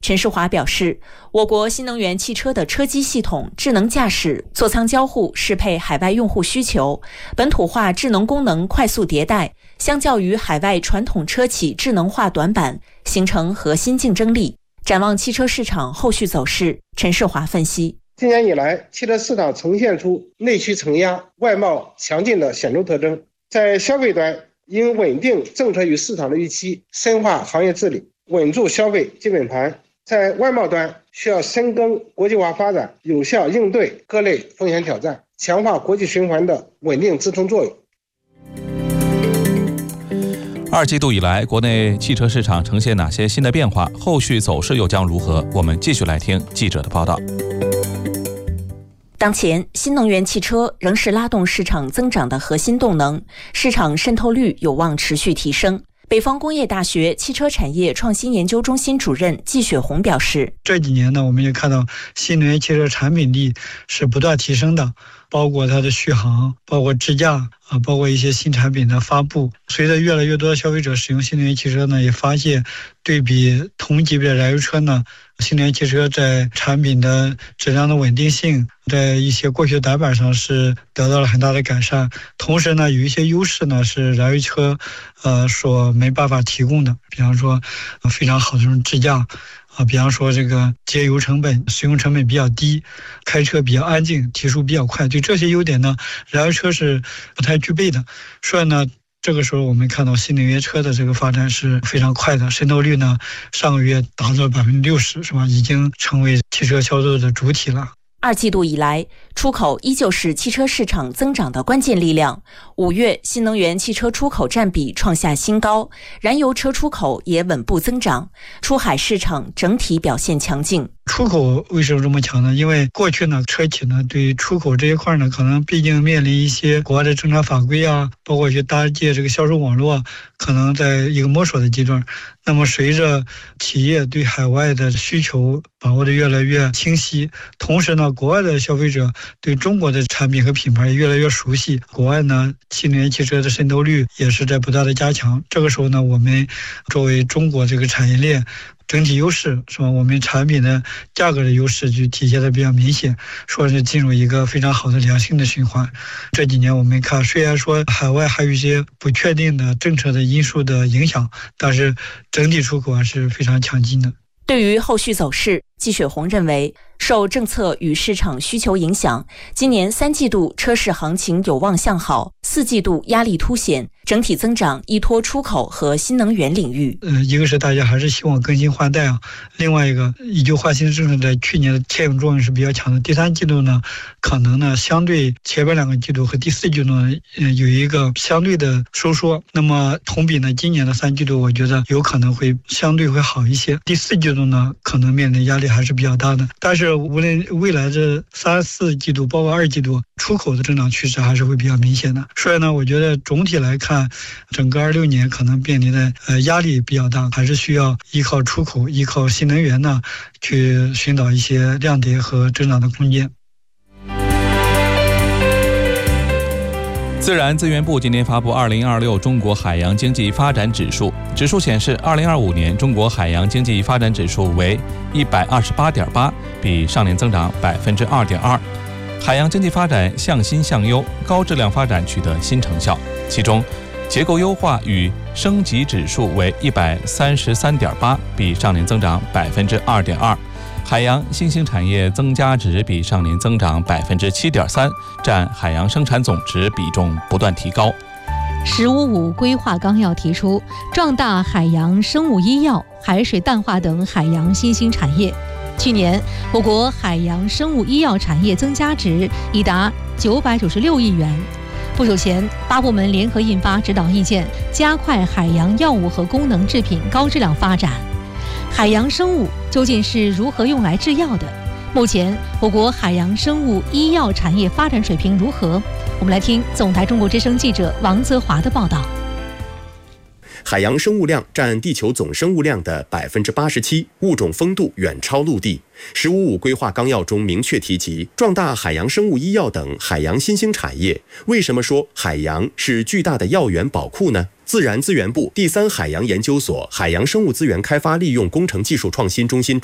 陈世华表示，我国新能源汽车的车机系统、智能驾驶、座舱交互适配海外用户需求，本土化智能功能快速迭代，相较于海外传统车企智能化短板，形成核心竞争力。展望汽车市场后续走势，陈世华分析， 今年以来，汽车市场呈现出内需承压、外贸强劲的显著特征。在消费端，应稳定政策与市场的预期，深化行业治理，稳住消费基本盘；在外贸端，需要深耕国际化发展，有效应对各类风险挑战，强化国际循环的稳定支撑作用。 二季度以来，国内汽车市场呈现哪些新的变化？后续走势又将如何？我们继续来听记者的报道。 当前，新能源汽车仍是拉动市场增长的核心动能，市场渗透率有望持续提升。北方工业大学汽车产业创新研究中心主任季雪红表示， 这几年呢，我们也看到新能源汽车产品力是不断提升的，包括它的续航，包括智驾包括一些新产品的发布。随着越来越多的消费者使用新能源汽车呢，也发现对比同级别的燃油车呢，新能源汽车在产品的质量的稳定性，在一些过去的短板上是得到了很大的改善。同时呢，有一些优势呢是燃油车所没办法提供的，比方说非常好的这种智驾比方说这个节油成本、使用成本比较低，开车比较安静，提速比较快。对这些优点呢，燃油车是不太具备的。所以呢，这个时候我们看到新能源车的这个发展是非常快的，渗透率呢上个月达到了60%，是吧？已经成为汽车销售的主体了。 二季度以来，出口依旧是汽车市场增长的关键力量。5月，新能源汽车出口占比创下新高，燃油车出口也稳步增长，出海市场整体表现强劲。 出口为什么这么强呢？因为过去呢，车企呢对出口这一块呢，可能毕竟面临一些国外的政策法规包括去搭建这个销售网络，可能在一个摸索的阶段。那么随着企业对海外的需求把握的越来越清晰，同时呢，国外的消费者对中国的产品和品牌也越来越熟悉，国外呢新能源汽车的渗透率也是在不断的加强。这个时候呢，我们作为中国这个产业链整体优势，是吧？我们产品的价格的优势就体现的比较明显，说是进入一个非常好的良性的循环。这几年我们看，虽然说海外还有一些不确定的政策的因素的影响，但是整体出口还是非常强劲的。 对于后续走势，季雪红认为，受政策与市场需求影响，今年3季度车市行情有望向好，4季度压力凸显，整体增长依托出口和新能源领域。 一个是大家还是希望更新换代另外一个以旧换新政策在去年的牵引作用是比较强的。第3季度呢，可能呢相对前面2个季度和第4季度呢有一个相对的收缩。那么同比呢，今年的3季度我觉得有可能会相对会好一些。第4季度呢，可能面临压力还是比较大的。但是无论未来这3、4季度，包括2季度，出口的增长趋势还是会比较明显的。所以呢，我觉得总体来看，整个26年可能面临的压力比较大，还是需要依靠出口、依靠新能源呢，去寻找一些亮点和增长的空间。 自然资源部今天发布2026中国海洋经济发展指数，指数显示2025年中国海洋经济发展指数为128.8，比上年增长2.2%。海洋经济发展向新向优，高质量发展取得新成效。其中，结构优化与升级指数为133.8，比上年增长2.2%。海洋新兴产业增加值比上年增长7.3%，占海洋生产总值比重不断提高。 “15+5”规划纲要提出，壮大海洋生物医药、海水淡化等海洋新兴产业。去年，我国海洋生物医药产业增加值已达996亿元。不久前，8部门联合印发指导意见，加快海洋药物和功能制品高质量发展。海洋生物究竟是如何用来制药的？目前，我国海洋生物医药产业发展水平如何？我们来听总台中国之声记者王泽华的报道。 海洋生物量占地球总生物量的87%，物种丰度远超陆地。“15+5”规划纲要中明确提及，壮大海洋生物医药等海洋新兴产业。为什么说海洋是巨大的药源宝库呢？自然资源部第3海洋研究所海洋生物资源开发利用工程技术创新中心